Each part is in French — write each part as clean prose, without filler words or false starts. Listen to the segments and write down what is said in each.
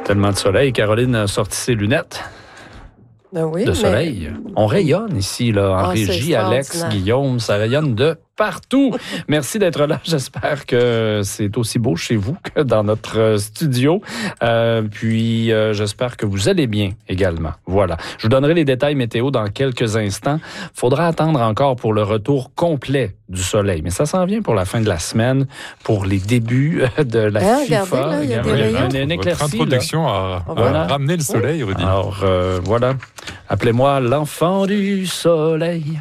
Tellement de soleil. Caroline a sorti ses lunettes. Oui, de soleil. On rayonne ici, là, en régie. Alex, Guillaume, ça rayonne de partout. Merci d'être là. J'espère que c'est aussi beau chez vous que dans notre studio. Puis, j'espère que vous allez bien également. Voilà. Je vous donnerai les détails météo dans quelques instants. Faudra attendre encore pour le retour complet du soleil. Mais ça s'en vient pour la fin de la semaine, pour les débuts de la FIFA. Regardez, là, il y a des rayons. Une éclaircie. Votre introduction à ramener le soleil, Rudy. Alors, voilà. Appelez-moi l'enfant du soleil.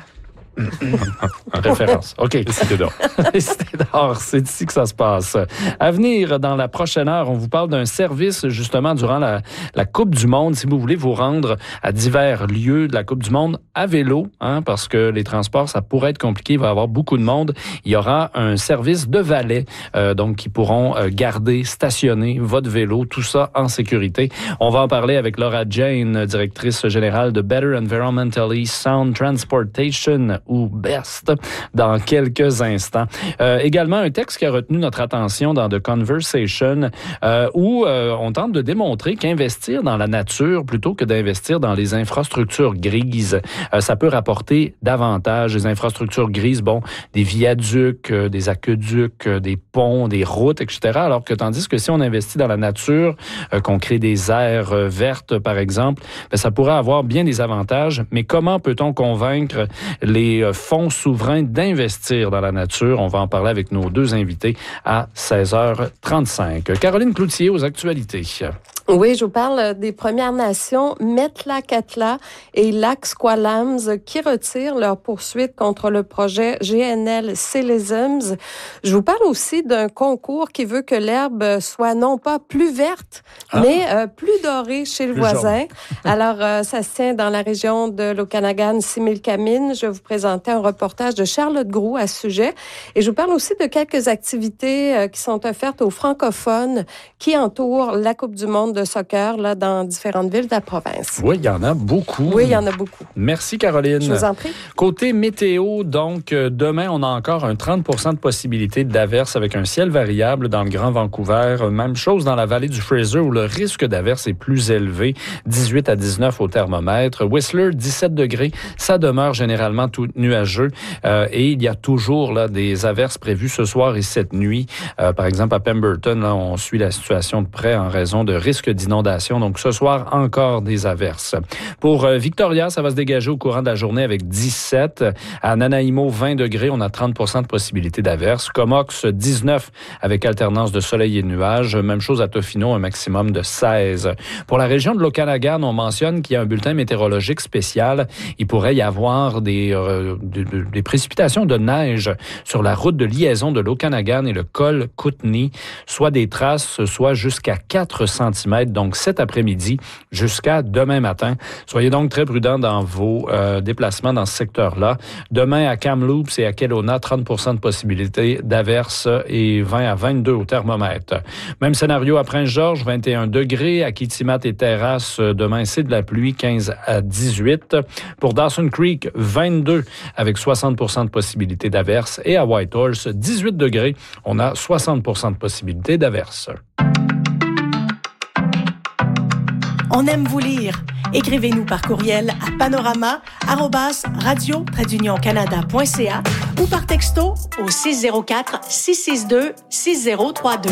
Référence. OK. C'était d'or. C'était d'or. C'est ici que ça se passe. À venir, dans la prochaine heure, on vous parle d'un service, justement, durant la Coupe du Monde. Si vous voulez vous rendre à divers lieux de la Coupe du Monde à vélo, parce que les transports, ça pourrait être compliqué. Il va y avoir beaucoup de monde. Il y aura un service de valet, donc, qui pourront garder, stationner votre vélo, tout ça en sécurité. On va en parler avec Laura Jane, directrice générale de Better Environmentally Sound Transportation, ou BEST, dans quelques instants. Également, un texte qui a retenu notre attention dans The Conversation, où on tente de démontrer qu'investir dans la nature plutôt que d'investir dans les infrastructures grises, ça peut rapporter davantage. Les infrastructures grises, des viaducs, des aqueducs, des ponts, des routes, etc. Alors que tandis que si on investit dans la nature, qu'on crée des aires vertes, par exemple, ça pourrait avoir bien des avantages. Mais comment peut-on convaincre les fonds souverains d'investir dans la nature? On va en parler avec nos deux invités à 16h35. Caroline Cloutier aux actualités. Oui, je vous parle des Premières Nations, Metlakatla et Lac-Squalams, qui retirent leur poursuite contre le projet GNL Célisms. Je vous parle aussi d'un concours qui veut que l'herbe soit non pas plus verte, mais plus dorée chez le voisin. Alors, ça se tient dans la région de l'Okanagan, Similkameen. Je vais vous présenter un reportage de Charlotte Groulx à ce sujet. Et je vous parle aussi de quelques activités qui sont offertes aux francophones qui entourent la Coupe du monde de soccer là, dans différentes villes de la province. Oui, il y en a beaucoup. Oui, il y en a beaucoup. Merci, Caroline. Je vous en prie. Côté météo, donc, demain, on a encore un 30% de possibilité d'averse avec un ciel variable dans le Grand Vancouver. Même chose dans la vallée du Fraser où le risque d'averse est plus élevé, 18 à 19 au thermomètre. Whistler, 17 degrés. Ça demeure généralement tout nuageux. Et il y a toujours là, des averses prévues ce soir et cette nuit. Par exemple, à Pemberton, là, on suit la situation de près en raison de risques d'inondation. Donc, ce soir, encore des averses. Pour Victoria, ça va se dégager au courant de la journée avec 17. À Nanaimo, 20 degrés, on a 30% de possibilité d'averse. Comox, 19 avec alternance de soleil et nuages. Même chose à Tofino, un maximum de 16. Pour la région de l'Okanagan, on mentionne qu'il y a un bulletin météorologique spécial. Il pourrait y avoir des précipitations de neige sur la route de liaison de l'Okanagan et le col Kootenay, soit des traces, soit jusqu'à 4 cm, donc cet après-midi jusqu'à demain matin. Soyez donc très prudents dans vos déplacements dans ce secteur-là. Demain, à Kamloops et à Kelowna, 30% de possibilité d'averse et 20 à 22 au thermomètre. Même scénario à Prince-Georges, 21 degrés. À Kitimat et Terrasse, demain, c'est de la pluie, 15 à 18. Pour Dawson Creek, 22 avec 60% de possibilité d'averse. Et à Whitehorse, 18 degrés. On a 60% de possibilité d'averse. On aime vous lire. Écrivez-nous par courriel à panorama@radio-canada.ca ou par texto au 604-662-6032.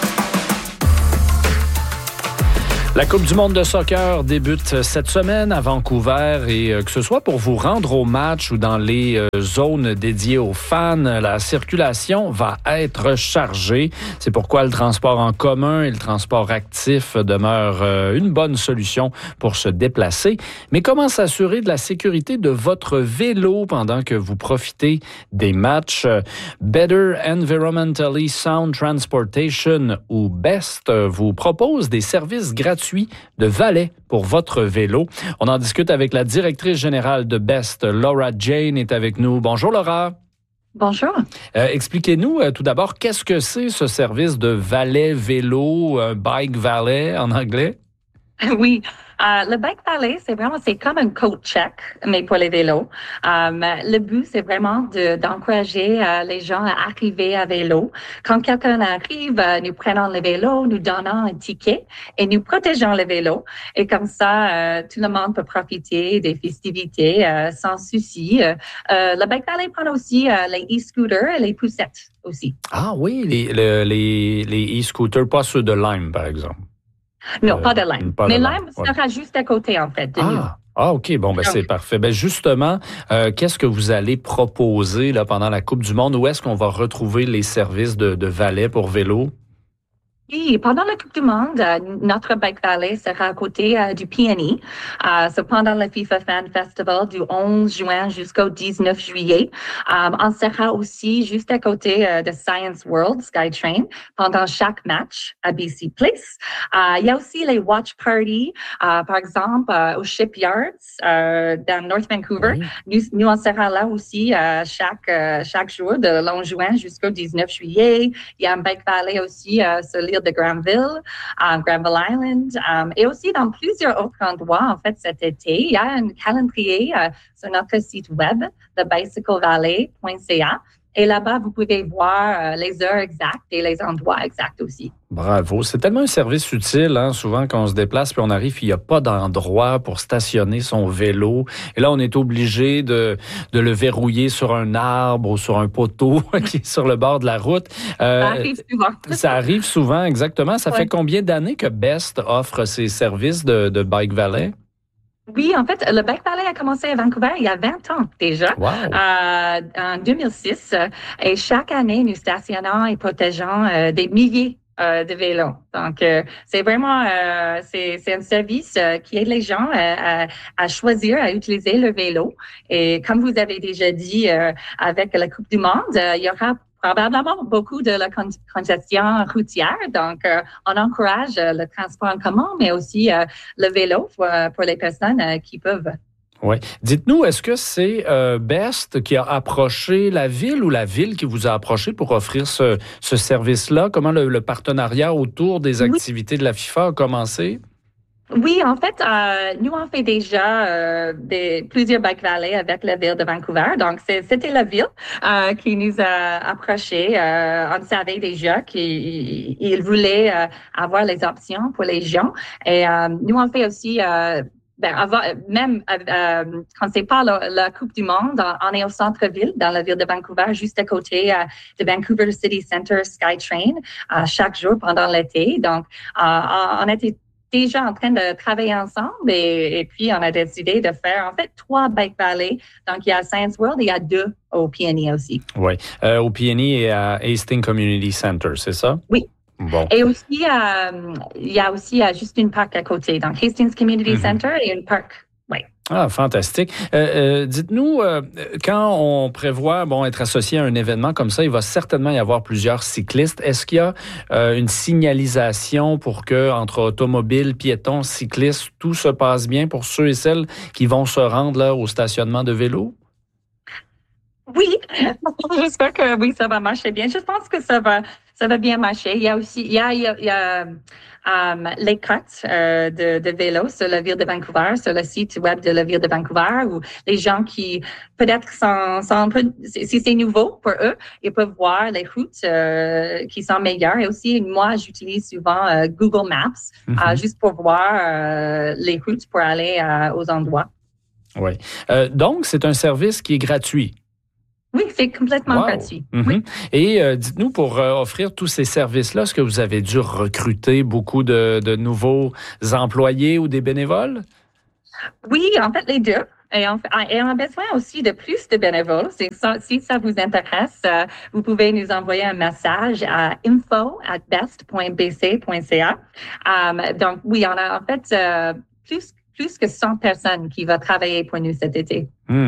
La Coupe du monde de soccer débute cette semaine à Vancouver et que ce soit pour vous rendre au match ou dans les zones dédiées aux fans, la circulation va être chargée. C'est pourquoi le transport en commun et le transport actif demeurent une bonne solution pour se déplacer. Mais comment s'assurer de la sécurité de votre vélo pendant que vous profitez des matchs? Better Environmentally Sound Transportation ou BEST vous propose des services gratuits de valet pour votre vélo. On en discute avec la directrice générale de BEST, Laura Jane, est avec nous. Bonjour Laura. Bonjour. Expliquez-nous tout d'abord, qu'est-ce que c'est ce service de valet vélo, bike valet en anglais? Oui, Le bike valet, c'est comme un code check, mais pour les vélos. Le but, c'est vraiment d'encourager les gens à arriver à vélo. Quand quelqu'un arrive, nous prenons le vélo, nous donnons un ticket et nous protégeons le vélo. Et comme ça, tout le monde peut profiter des festivités sans souci. Le bike valet prend aussi les e-scooters et les poussettes aussi. Ah oui, les e-scooters, pas ceux de Lime, par exemple. Non, pas de Lime. Mais Lime sera juste à côté, en fait, de nous. Ah, OK. Bon, c'est parfait. Justement, qu'est-ce que vous allez proposer là, pendant la Coupe du Monde? Où est-ce qu'on va retrouver les services de valet pour vélo? Oui, pendant la Coupe du Monde, notre bike valet sera à côté du PNE. Pendant le FIFA Fan Festival du 11 juin jusqu'au 19 juillet, on sera aussi juste à côté de Science World Skytrain pendant chaque match à BC Place. Il y a aussi les watch parties, par exemple aux Shipyards dans North Vancouver. Oui. Nous on sera là aussi chaque jour de le 11 juin jusqu'au 19 juillet. Il y a un bike valet aussi sur l'île de Granville Island, et aussi dans plusieurs autres endroits, en fait, cet été. Il y a un calendrier sur notre site web, thebicyclevalet.ca. Et là-bas, vous pouvez voir les heures exactes et les endroits exacts aussi. Bravo. C'est tellement un service utile, hein, souvent quand on se déplace puis on arrive, il n'y a pas d'endroit pour stationner son vélo. Et là, on est obligé de le verrouiller sur un arbre ou sur un poteau qui est sur le bord de la route. Ça arrive souvent. Ça arrive souvent, exactement. Ça fait combien d'années que Best offre ces services de bike valet? Oui, en fait, le bike valet a commencé à Vancouver il y a 20 ans déjà, en 2006. Et chaque année, nous stationnons et protégeons des milliers de vélos. Donc, c'est vraiment c'est un service qui aide les gens à choisir, à utiliser le vélo. Et comme vous avez déjà dit, avec la Coupe du Monde, il y aura probablement beaucoup de la congestion routière. Donc, on encourage le transport en commun, mais aussi le vélo pour les personnes qui peuvent. Oui. Dites-nous, est-ce que c'est Best qui a approché la ville ou la ville qui vous a approché pour offrir ce service-là? Comment le partenariat autour des activités de la FIFA a commencé? Oui, en fait, nous on fait déjà plusieurs bike valets avec la ville de Vancouver. Donc, c'était la ville qui nous a approchés. On savait déjà qu'ils voulaient avoir les options pour les gens. Et nous on fait aussi même quand c'est pas la Coupe du Monde, on est au centre-ville, dans la ville de Vancouver, juste à côté de Vancouver City Centre Skytrain, chaque jour pendant l'été. Donc, on était déjà en train de travailler ensemble et puis on a décidé de faire en fait 3 bike valets. Donc, il y a Science World et il y a 2 au PNE aussi. Oui, au PNE et à Hastings Community Center, c'est ça? Oui. Bon. Et aussi, il y a aussi juste une parc à côté. Donc, Hastings Community Center et une parc. Oui. Ah, fantastique. Dites-nous, quand on prévoit être associé à un événement comme ça, il va certainement y avoir plusieurs cyclistes. Est-ce qu'il y a une signalisation pour que entre automobiles, piétons, cyclistes, tout se passe bien pour ceux et celles qui vont se rendre là au stationnement de vélo? Oui, j'espère que oui, ça va marcher bien. Je pense que ça va bien marcher. Il y a aussi, il y a les cartes de vélo sur la ville de Vancouver, sur le site web de la ville de Vancouver, où les gens qui peut-être sont un peu, si c'est nouveau pour eux, ils peuvent voir les routes qui sont meilleures. Et aussi, moi, j'utilise souvent Google Maps juste pour voir les routes pour aller aux endroits. Oui. Donc, c'est un service qui est gratuit. Oui, c'est complètement gratuit. Oui. Et dites-nous, pour offrir tous ces services-là, est-ce que vous avez dû recruter beaucoup de nouveaux employés ou des bénévoles? Oui, en fait, les deux. Et on a besoin aussi de plus de bénévoles. Si ça vous intéresse, vous pouvez nous envoyer un message à info@best.bc.ca. Donc, oui, on a en fait plus que 100 personnes qui vont travailler pour nous cet été.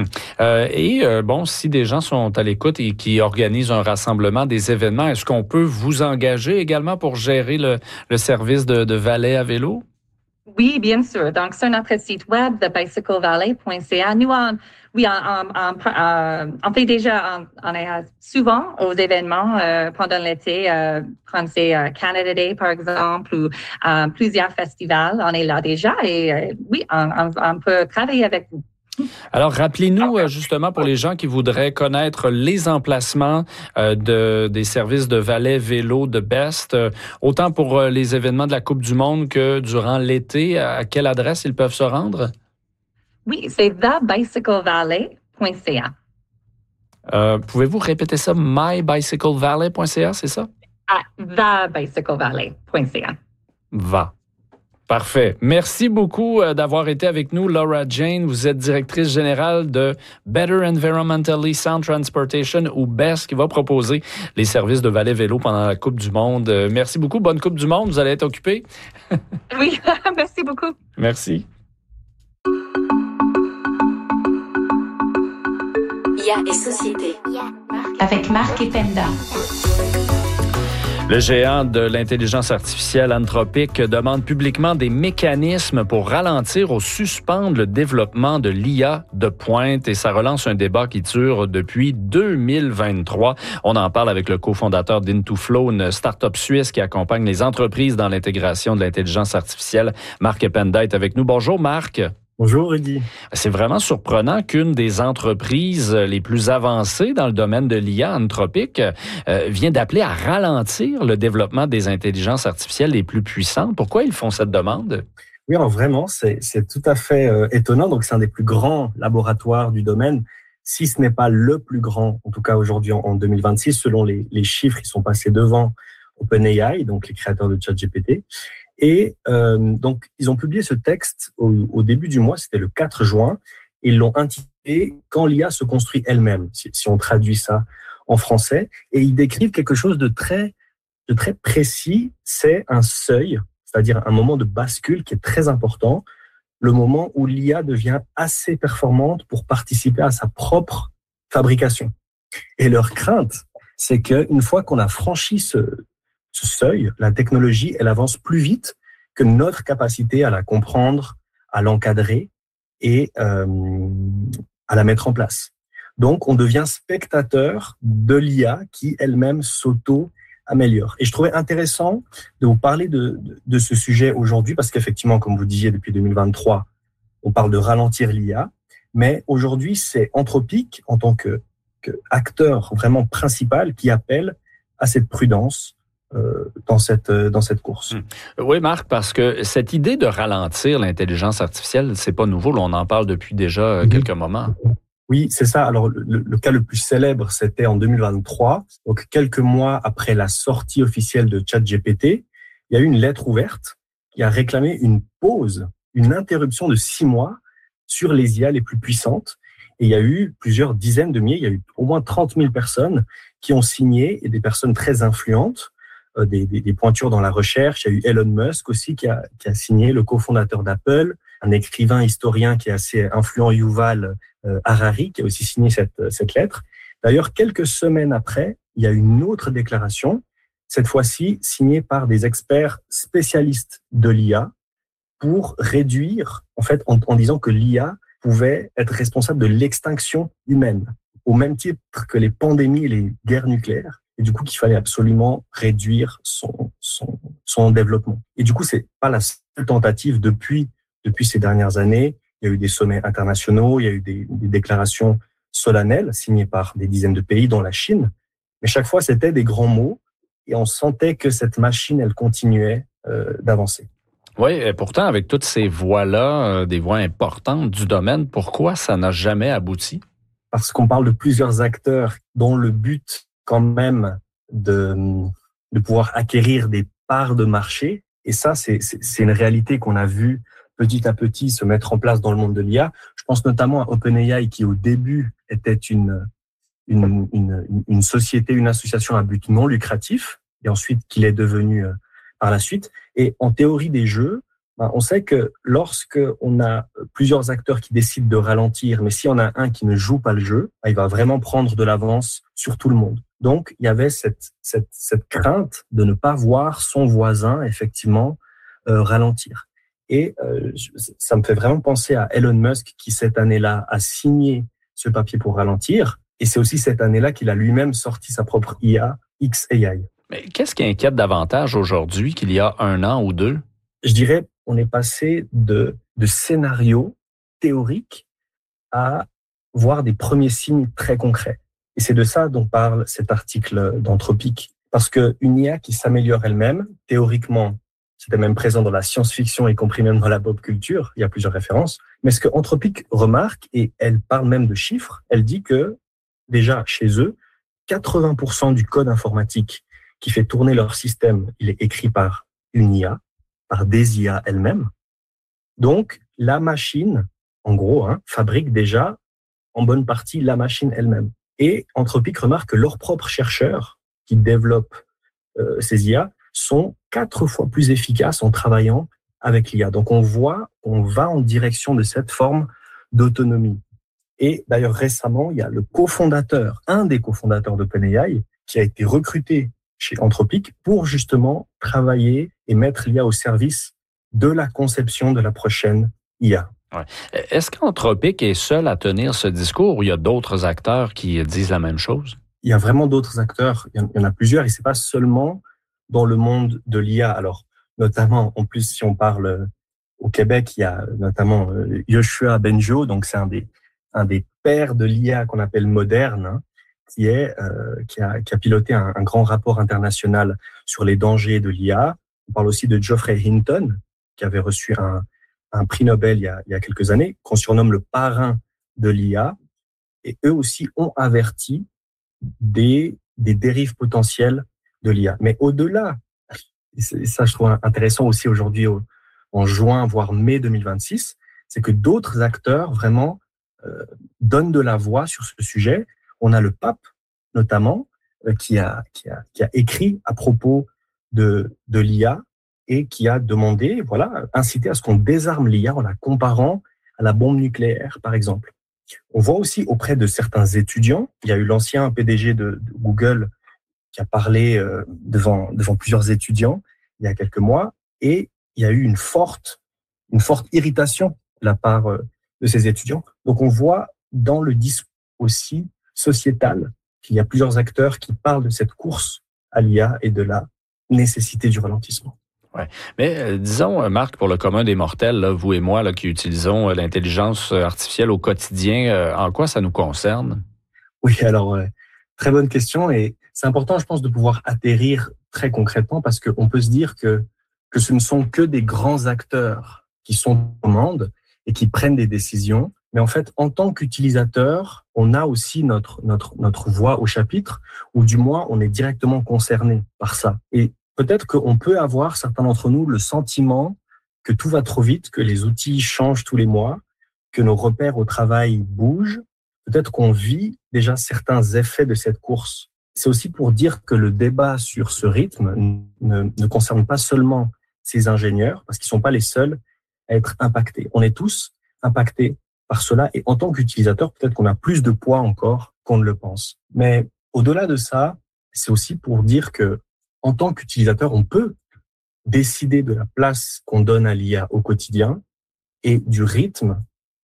Si des gens sont à l'écoute et qui organisent un rassemblement, des événements, est-ce qu'on peut vous engager également pour gérer le service de valet à vélo? Oui, bien sûr. Donc, sur notre site web, thebicyclevalley.ca, nous, on fait déjà, on est souvent aux événements pendant l'été, comme c'est Canada Day, par exemple, ou plusieurs festivals. On est là déjà et oui, on peut travailler avec vous. Alors, rappelez-nous justement pour les gens qui voudraient connaître les emplacements des services de valet vélo de Best, autant pour les événements de la Coupe du Monde que durant l'été, à quelle adresse ils peuvent se rendre? Oui, c'est thebicyclevalley.ca. Pouvez-vous répéter ça? mybicyclevalley.ca, c'est ça? Thebicyclevalley.ca. Va. Parfait. Merci beaucoup d'avoir été avec nous, Laura Jane. Vous êtes directrice générale de Better Environmentally Sound Transportation, ou BEST, qui va proposer les services de valet vélo pendant la Coupe du Monde. Merci beaucoup. Bonne Coupe du Monde. Vous allez être occupé? Oui, merci beaucoup. Merci. IA et Société. Avec Marc et Penda. Le géant de l'intelligence artificielle Anthropic demande publiquement des mécanismes pour ralentir ou suspendre le développement de l'IA de pointe, et ça relance un débat qui dure depuis 2023. On en parle avec le cofondateur d'Into-Flow, une start-up suisse qui accompagne les entreprises dans l'intégration de l'intelligence artificielle. Marc Penda est avec nous. Bonjour Marc. Bonjour Rudy. C'est vraiment surprenant qu'une des entreprises les plus avancées dans le domaine de l'IA, Anthropic, vient d'appeler à ralentir le développement des intelligences artificielles les plus puissantes. Pourquoi ils font cette demande? Oui, alors vraiment, c'est tout à fait étonnant. Donc, c'est un des plus grands laboratoires du domaine, si ce n'est pas le plus grand, en tout cas aujourd'hui en 2026, selon les chiffres, ils sont passés devant OpenAI, donc les créateurs de ChatGPT. Et donc, ils ont publié ce texte au début du mois, c'était le 4 juin, et ils l'ont intitulé « Quand l'IA se construit elle-même », si on traduit ça en français. Et ils décrivent quelque chose de très précis, c'est un seuil, c'est-à-dire un moment de bascule qui est très important, le moment où l'IA devient assez performante pour participer à sa propre fabrication. Et leur crainte, c'est qu'une fois qu'on a franchi ce seuil, la technologie, elle avance plus vite que notre capacité à la comprendre, à l'encadrer et à la mettre en place. Donc, on devient spectateur de l'IA qui elle-même s'auto-améliore. Et je trouvais intéressant de vous parler de ce sujet aujourd'hui parce qu'effectivement, comme vous disiez, depuis 2023, on parle de ralentir l'IA, mais aujourd'hui, c'est Anthropic en tant que acteur vraiment principal qui appelle à cette prudence dans cette course. Oui, Marc, parce que cette idée de ralentir l'intelligence artificielle, c'est pas nouveau. Là, on en parle depuis déjà quelques moments. Oui, c'est ça. Alors, le cas le plus célèbre, c'était en 2023. Donc, quelques mois après la sortie officielle de ChatGPT, il y a eu une lettre ouverte qui a réclamé une pause, une interruption de 6 mois sur les IA les plus puissantes. Et il y a eu plusieurs dizaines de milliers, il y a eu au moins 30 000 personnes qui ont signé, et des personnes très influentes, des pointures dans la recherche. Il y a eu Elon Musk aussi qui a signé, le cofondateur d'Apple, un écrivain historien qui est assez influent, Yuval Harari, qui a aussi signé cette lettre. D'ailleurs, quelques semaines après, il y a une autre déclaration, cette fois-ci signée par des experts spécialistes de l'IA pour réduire, en fait, en disant que l'IA pouvait être responsable de l'extinction humaine, au même titre que les pandémies et les guerres nucléaires. Et du coup, qu'il fallait absolument réduire son développement. Et du coup, c'est pas la seule tentative depuis ces dernières années. Il y a eu des sommets internationaux, il y a eu des déclarations solennelles signées par des dizaines de pays, dont la Chine. Mais chaque fois, c'était des grands mots et on sentait que cette machine, elle continuait d'avancer. Oui, et pourtant, avec toutes ces voix-là, des voix importantes du domaine, pourquoi ça n'a jamais abouti? Parce qu'on parle de plusieurs acteurs dont le but quand même de pouvoir acquérir des parts de marché. Et ça, c'est une réalité qu'on a vue petit à petit se mettre en place dans le monde de l'IA. Je pense notamment à OpenAI qui, au début, était une société, une association à but non lucratif, et ensuite qu'il est devenu par la suite. Et en théorie des jeux, on sait que lorsque on a plusieurs acteurs qui décident de ralentir, mais s'il y en a un qui ne joue pas le jeu, il va vraiment prendre de l'avance sur tout le monde. Donc, il y avait cette crainte de ne pas voir son voisin, effectivement, ralentir. Et ça me fait vraiment penser à Elon Musk qui, cette année-là, a signé ce papier pour ralentir. Et c'est aussi cette année-là qu'il a lui-même sorti sa propre IA, XAI. Mais qu'est-ce qui inquiète davantage aujourd'hui qu'il y a 1 an ou 2? Je dirais, on est passé de scénarios théoriques à voir des premiers signes très concrets. Et c'est de ça dont parle cet article d'Anthropic. Parce qu'une IA qui s'améliore elle-même, théoriquement, c'était même présent dans la science-fiction, y compris même dans la pop culture, il y a plusieurs références. Mais ce que Anthropic remarque, et elle parle même de chiffres, elle dit que, déjà, chez eux, 80% du code informatique qui fait tourner leur système, il est écrit par une IA, par des IA elles-mêmes. Donc, la machine, en gros, fabrique déjà, en bonne partie, la machine elle-même. Et Anthropic remarque que leurs propres chercheurs qui développent ces IA sont 4 fois plus efficaces en travaillant avec l'IA. Donc, on va en direction de cette forme d'autonomie. Et d'ailleurs, récemment, il y a un des cofondateurs d'OpenAI, qui a été recruté chez Anthropic pour justement travailler et mettre l'IA au service de la conception de la prochaine IA. Ouais. Est-ce qu'Anthropic est seul à tenir ce discours ou il y a d'autres acteurs qui disent la même chose? Il y a vraiment d'autres acteurs, il y en a plusieurs, et c'est pas seulement dans le monde de l'IA. Alors, notamment, en plus, si on parle au Québec, il y a notamment Yoshua Bengio, donc c'est un des pères de l'IA qu'on appelle moderne, qui a piloté un grand rapport international sur les dangers de l'IA. On parle aussi de Geoffrey Hinton, qui avait reçu un prix Nobel il y a quelques années, qu'on surnomme le parrain de l'IA. Et eux aussi ont averti des dérives potentielles de l'IA. Mais au-delà, et ça je trouve intéressant aussi aujourd'hui en juin, voire mai 2026, c'est que d'autres acteurs vraiment donnent de la voix sur ce sujet. On a le pape, notamment, qui a écrit à propos de l'IA et qui a demandé, incité à ce qu'on désarme l'IA en la comparant à la bombe nucléaire, par exemple. On voit aussi auprès de certains étudiants, il y a eu l'ancien PDG de Google qui a parlé devant plusieurs étudiants il y a quelques mois, et il y a eu une forte irritation de la part de ces étudiants. Donc on voit dans le discours aussi sociétal qu'il y a plusieurs acteurs qui parlent de cette course à l'IA et de la nécessité du ralentissement. Ouais. Mais disons, Marc, pour le commun des mortels, là, vous et moi là, qui utilisons l'intelligence artificielle au quotidien, en quoi ça nous concerne? Oui, alors, très bonne question. Et c'est important, je pense, de pouvoir atterrir très concrètement parce qu'on peut se dire que ce ne sont que des grands acteurs qui sont aux commandes et qui prennent des décisions. Mais en fait, en tant qu'utilisateur, on a aussi notre voix au chapitre, ou du moins, on est directement concerné par ça. Et peut-être qu'on peut avoir, certains d'entre nous, le sentiment que tout va trop vite, que les outils changent tous les mois, que nos repères au travail bougent. Peut-être qu'on vit déjà certains effets de cette course. C'est aussi pour dire que le débat sur ce rythme ne concerne pas seulement ces ingénieurs, parce qu'ils ne sont pas les seuls à être impactés. On est tous impactés par cela, et en tant qu'utilisateur, peut-être qu'on a plus de poids encore qu'on ne le pense. Mais au-delà de ça, c'est aussi pour dire que en tant qu'utilisateur, on peut décider de la place qu'on donne à l'IA au quotidien et du rythme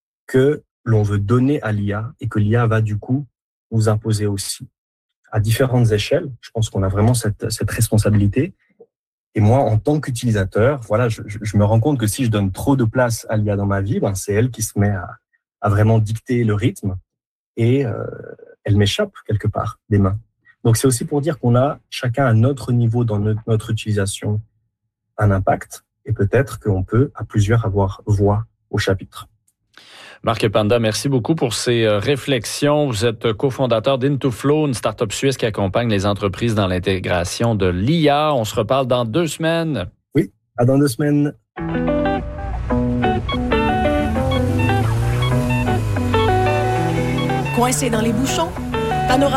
que l'on veut donner à l'IA et que l'IA va du coup nous imposer aussi. À différentes échelles, je pense qu'on a vraiment cette responsabilité. Et moi, en tant qu'utilisateur, je me rends compte que si je donne trop de place à l'IA dans ma vie, c'est elle qui se met à vraiment dicter le rythme et elle m'échappe quelque part des mains. Donc, c'est aussi pour dire qu'on a chacun à notre niveau dans notre utilisation un impact et peut-être qu'on peut à plusieurs avoir voix au chapitre. Marc Panda, merci beaucoup pour ces réflexions. Vous êtes cofondateur d'Intoflow, une start-up suisse qui accompagne les entreprises dans l'intégration de l'IA. On se reparle dans 2 semaines. Oui, à dans 2 semaines. Coincé dans les bouchons?